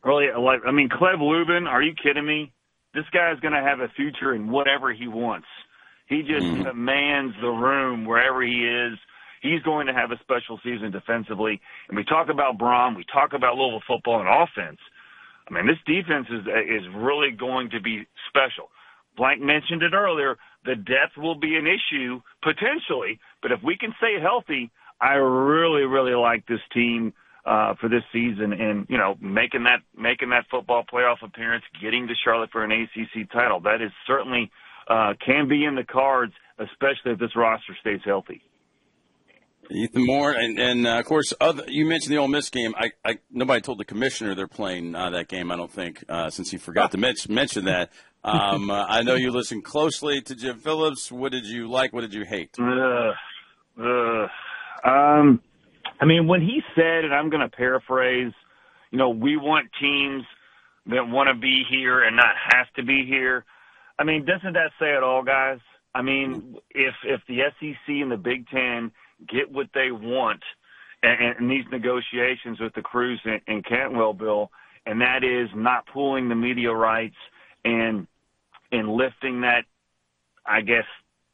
Really, Cleb Lubin, are you kidding me? This guy's going to have a future in whatever he wants. He just commands the room wherever he is. He's going to have a special season defensively. And we talk about Braun, we talk about Louisville football and offense. I mean, this defense is really going to be special. Blank mentioned it earlier. The depth will be an issue potentially, but if we can stay healthy, I really, really like this team for this season, and making that football playoff appearance, getting to Charlotte for an ACC title. That is certainly can be in the cards, especially if this roster stays healthy. Ethan Moore, and of course, you mentioned the Ole Miss game. Nobody told the commissioner they're playing that game, I don't think, since he forgot to mention that. I know you listened closely to Jim Phillips. What did you like? What did you hate? When he said, and I'm going to paraphrase, we want teams that want to be here and not have to be here. I mean, doesn't that say it all, guys? I mean, if the SEC and the Big Ten get what they want in these negotiations with the Cruz and Cantwell bill, and that is not pooling the media rights and lifting that, I guess,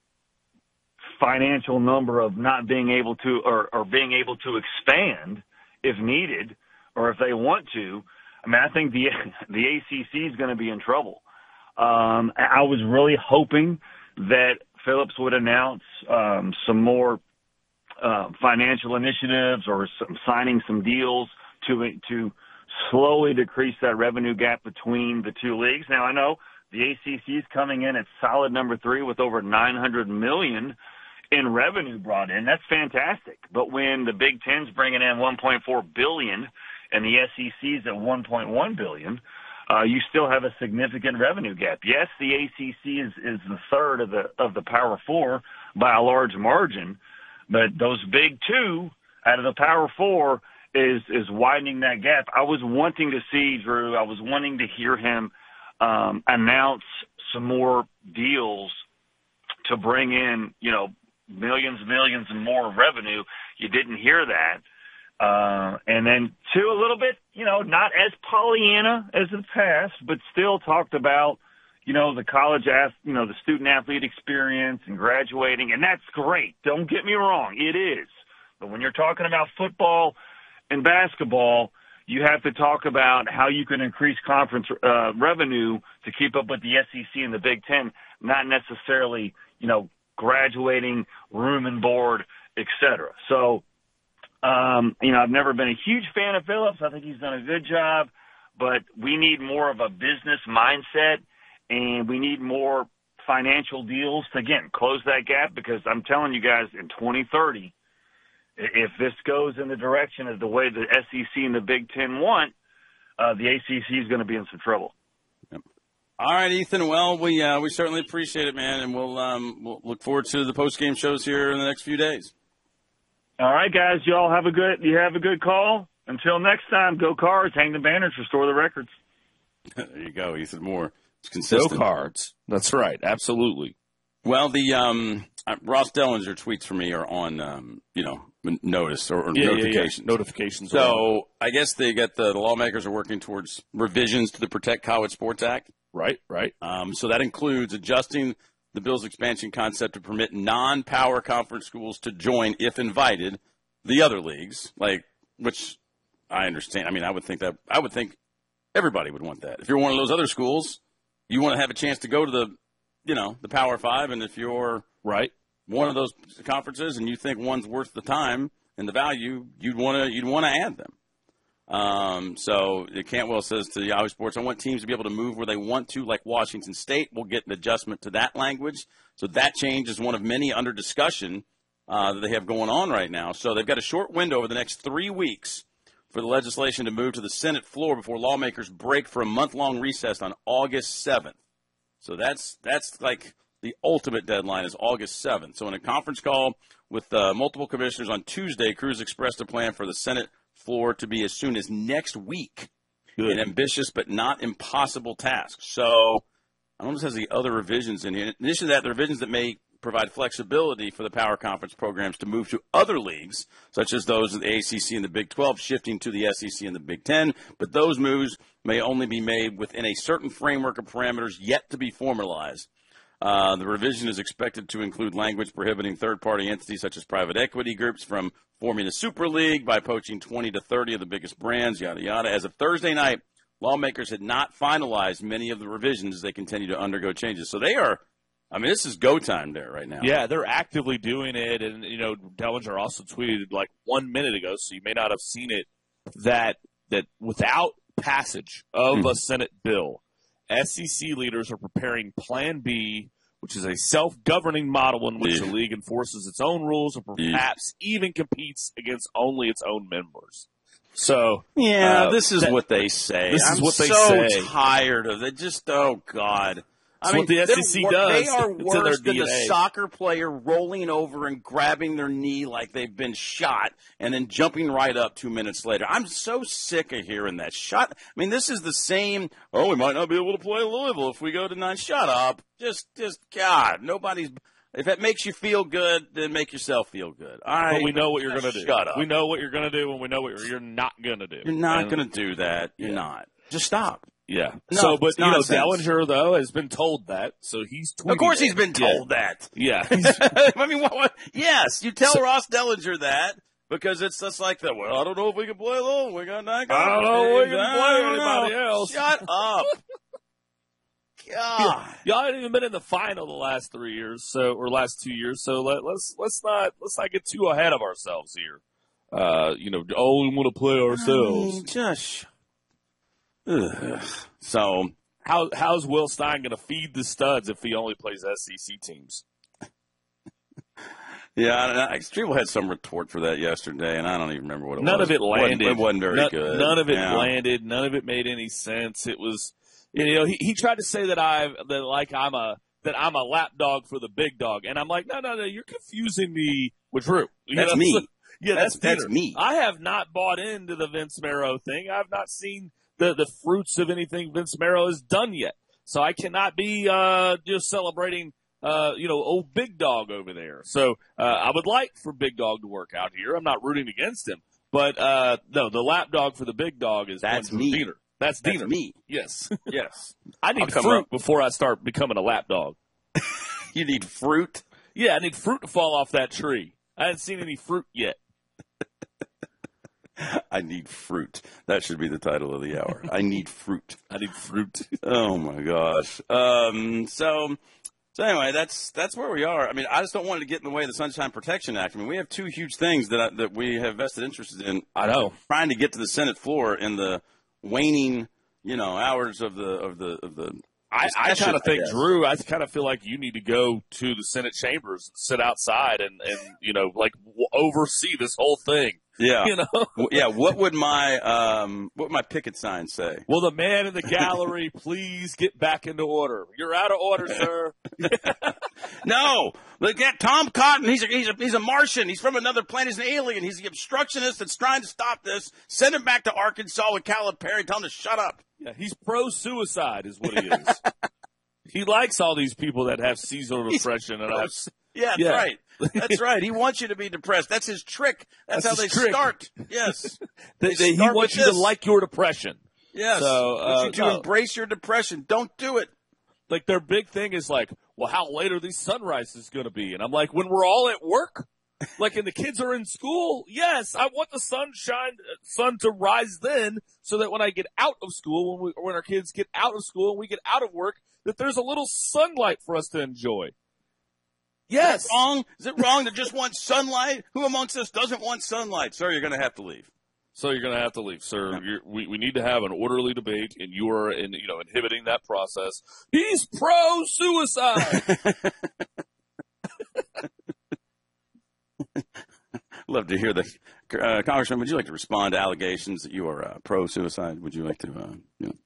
financial number of not being able to or being able to expand if needed or if they want to. I mean, I think the ACC is going to be in trouble. I was really hoping that Phillips would announce some more financial initiatives or signing some deals to slowly decrease that revenue gap between the two leagues. Now, I know the ACC is coming in at solid number 3 with over $900 million in revenue brought in. That's fantastic. But when the Big Ten's bringing in $1.4 billion and the SEC's at $1.1 billion, you still have a significant revenue gap. Yes, the ACC is the third of the Power Four by a large margin, but those big two out of the Power Four is widening that gap. I was wanting to see, Drew, I was wanting to hear him announce some more deals to bring in, millions and more of revenue. You didn't hear that. And then two, a little bit, not as Pollyanna as the past, but still talked about, the college, the student athlete experience and graduating. And that's great. Don't get me wrong. It is. But when you're talking about football and basketball, you have to talk about how you can increase conference revenue to keep up with the SEC and the Big Ten, not necessarily, graduating, room and board, et cetera. So, I've never been a huge fan of Phillips. I think he's done a good job, but we need more of a business mindset, and we need more financial deals to, again, close that gap, because I'm telling you guys, in 2030, if this goes in the direction of the way the SEC and the Big Ten want, the ACC is going to be in some trouble. Yep. All right, Ethan. Well, we certainly appreciate it, man, and we'll look forward to the post-game shows here in the next few days. All right, guys. You all have a good call. Until next time, go Cards, hang the banners, restore the records. There you go, Ethan Moore. It's consistent. Go Cards. That's right. Absolutely. Well, the Ross Dellinger tweets for me are on, notice or notifications. Yeah. Notifications. So I guess they get the lawmakers are working towards revisions to the Protect College Sports Act. Right. So that includes adjusting the bill's expansion concept to permit non-power conference schools to join, if invited, the other leagues, which I understand. I mean, I would think everybody would want that. If you're one of those other schools, you want to have a chance to go to the Power Five, and if you're one of those conferences and you think one's worth the time and the value, you'd want to add them. So Cantwell says to Yahoo Sports, I want teams to be able to move where they want to, like Washington State. We'll get an adjustment to that language. So that change is one of many under discussion that they have going on right now. So they've got a short window over the next 3 weeks for the legislation to move to the Senate floor before lawmakers break for a month-long recess on August 7th. So that's like the ultimate deadline is August 7th. So in a conference call with multiple commissioners on Tuesday, Cruz expressed a plan for the Senate floor to be as soon as next week. Good. An ambitious but not impossible task. So I almost has the other revisions in here. In addition to that, the revisions that may provide flexibility for the power conference programs to move to other leagues, such as those of the ACC and the Big 12, shifting to the SEC and the Big 10. But those moves may only be made within a certain framework of parameters yet to be formalized. The revision is expected to include language prohibiting third-party entities such as private equity groups from forming a super league by poaching 20 to 30 of the biggest brands, yada, yada. As of Thursday night, lawmakers had not finalized many of the revisions as they continue to undergo changes. So they are, I mean, this is go time there right now. Yeah, they're actively doing it. And, you know, Dellinger also tweeted like 1 minute ago, so you may not have seen it, that without passage of a Senate bill, SEC leaders are preparing Plan B, which is a self-governing model in which the league enforces its own rules or perhaps even competes against only its own members. So this is what they say. This is what they say. say. I'm so tired of it. Just, oh, God. That's what the SEC does. They are worse than DNA. the soccer player rolling over and grabbing their knee like they've been shot and then jumping right up 2 minutes later. I'm so sick of hearing that. I mean, this is the same, we might not be able to play Louisville if we go to 9. Shut up. Just God, nobody's – if it makes you feel good, then make yourself feel good. All right. But we know what you're going to do. Shut up. We know what you're going to do, and we know what you're not going to do. You're not going to do that. You're not. Just stop. Yeah. No, but, nonsense. Dellinger, though, has been told that, so he's tweeting. Of course he's been told that. Yeah. I mean, yes, you tell Ross Dellinger that because it's just like that. Well, I don't know if we can play Louisville. We got that. I don't know if we can play anybody else. Shut up. God. Y'all haven't even been in the final the last 3 years, last 2 years. So let's not get too ahead of ourselves here. We want to play ourselves. So how's Will Stein going to feed the studs if he only plays SEC teams? Yeah, People had some retort for that yesterday, and I don't even remember what it was. None of it landed. It wasn't very good. None of it landed. None of it made any sense. It was, he tried to say that I'm a lapdog for the big dog, and I'm like, no, you're confusing me with Drew. That's me. Yeah, that's me. I have not bought into the Vince Marrow thing. I've not seen the fruits of anything Vince Marrow has done yet. So I cannot be just celebrating, old Big Dog over there. So I would like for Big Dog to work out here. I'm not rooting against him. But, no, the lapdog for the Big Dog is me. Diener. That's Diener. That's me. Yes. Yes. I need fruit before I start becoming a lapdog. You need fruit? Yeah, I need fruit to fall off that tree. I haven't seen any fruit yet. I need fruit. That should be the title of the hour. I need fruit. I need fruit. Oh my gosh. So anyway, that's where we are. I mean, I just don't want it to get in the way of the Sunshine Protection Act. I mean, we have two huge things that we have vested interest in. I know. Trying to get to the Senate floor in the waning, hours of the. I kind of think, Drew, I kind of feel like you need to go to the Senate chambers, sit outside, and oversee this whole thing. Yeah. Yeah. What would my picket sign say? Will the man in the gallery please get back into order? You're out of order, sir. No. Look at Tom Cotton. He's a Martian. He's from another planet. He's an alien. He's the obstructionist that's trying to stop this. Send him back to Arkansas with Calipari. Tell him to shut up. Yeah, he's pro-suicide is what he is. He likes all these people that have seasonal depression. That's right. That's right. He wants you to be depressed. That's his trick. That's how they start. Yes. He wants you to like your depression. Yes. So, to embrace your depression. Don't do it. Like, their big thing is like, well, how late are these sunrises going to be? And I'm like, when we're all at work? Like, and the kids are in school? Yes, I want the sun to rise then, so that when I get out of school, when our kids get out of school and we get out of work, that there's a little sunlight for us to enjoy. Yes. Is it wrong to just want sunlight? Who amongst us doesn't want sunlight? Sir, you're going to have to leave. So you're going to have to leave, sir. Yeah. We need to have an orderly debate, and you are inhibiting that process. He's pro-suicide. Love to hear the Congressman. Would you like to respond to allegations that you are pro-suicide? Would you like to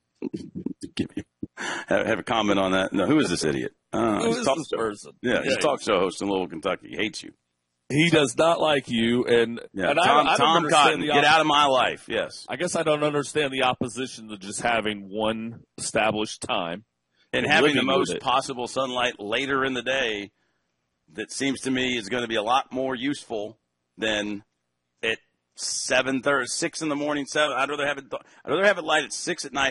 have a comment on that? No, who is this idiot? Who is this person? Yeah, he's a talk show host in Louisville, Kentucky. He hates you. He does not like you, and Tom Cotton, get out of my life. Yes, I guess I don't understand the opposition to just having one established time and having the most possible sunlight later in the day that seems to me is going to be a lot more useful than at 7:30, 6 in the morning. 7. I'd rather have it light at 6 at night